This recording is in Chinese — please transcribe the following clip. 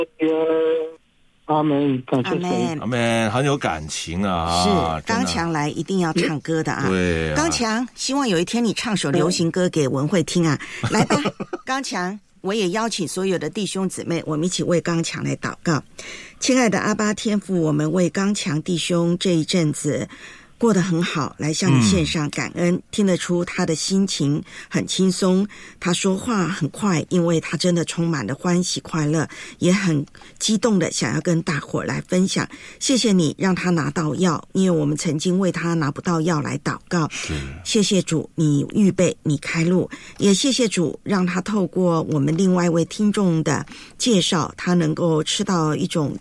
阿门，感谢神， 阿门，很有感情啊！ 是刚强来一定要唱歌的啊！ 对啊， 刚强，希望有一天你唱首流行歌给文慧听啊！来吧，刚强，我也邀请所有的弟兄姊妹，我们一起为刚强来祷告。亲爱的阿爸天父，我们为刚强弟兄这一阵子过得很好，来向你献上感恩。听得出他的心情很轻松，他说话很快，因为他真的充满了欢喜快乐，也很激动的想要跟大伙来分享。谢谢你让他拿到药，因为我们曾经为他拿不到药来祷告。谢谢主，你预备，你开路，也谢谢主让他透过我们另外一位听众的介绍，他能够吃到一种的